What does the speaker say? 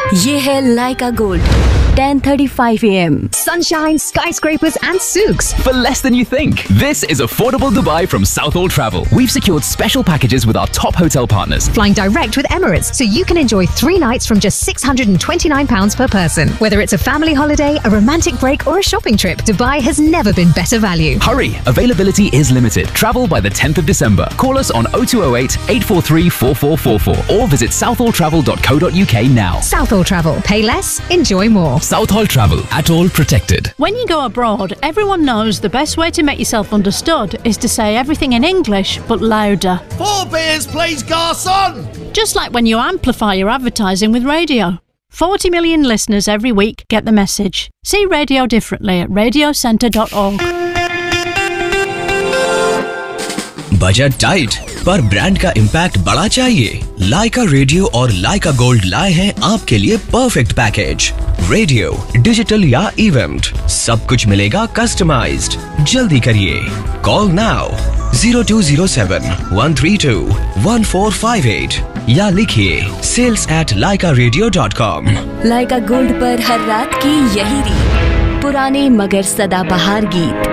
ये है लाइका gold 10:35 AM. Sunshine, skyscrapers and souks. For less than you think. This is affordable Dubai from Southall Travel. We've secured special packages with our top hotel partners. Flying direct with Emirates, so you can enjoy 3 nights from just £629 per person. Whether it's a family holiday, a romantic break or a shopping trip, Dubai has never been better value. Hurry, availability is limited. Travel by the 10th of December. Call us on 0208 843 4444 or visit southalltravel.co.uk now. Southall Travel. Pay less, enjoy more. Southall Travel, at all protected. When you go abroad, everyone knows the best way to make yourself understood is to say everything in English but louder. 4 beers, please, garçon! Just like when you amplify your advertising with radio. 40 million listeners every week get the message. See radio differently at radiocentre.org. Budget tight पर brand का impact बड़ा चाहिए? लाइका radio और लाइका gold लाए हैं आपके लिए perfect package. Radio, digital या इवेंट, सब कुछ मिलेगा कस्टमाइज्ड। जल्दी करिए, कॉल नाउ 0207 132 1458 या लिखिए sales@laikaradio.com। लाइका गोल्ड पर हर रात की यही रीत, पुराने मगर सदाबहार गीत।